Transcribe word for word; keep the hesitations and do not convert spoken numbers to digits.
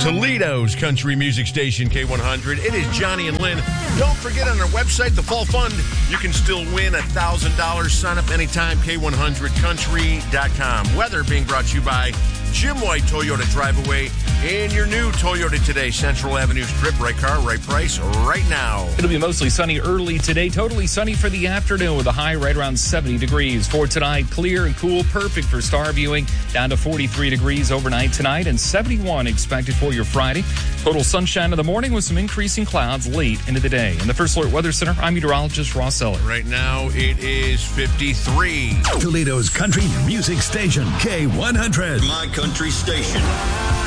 Toledo's country music station, K one hundred. It is Johnny and Lynn. Don't forget, on our website, the Fall Fund, you can still win one thousand dollars. Sign up anytime, K one hundred country dot com. Weather being brought to you by Jim White Toyota Drive Away in your new Toyota today. Central Avenue Strip, right car, right price, right now. It'll be mostly sunny early today. Totally sunny for the afternoon with a high right around seventy degrees. For tonight, clear and cool, perfect for star viewing. Down to forty-three degrees overnight tonight and seventy-one expected for your Friday. Total sunshine in the morning with some increasing clouds late into the day. In the First Alert Weather Center, I'm meteorologist Ross Eller. Right now, it is fifty-three. Toledo's country music station, K one hundred. My country station.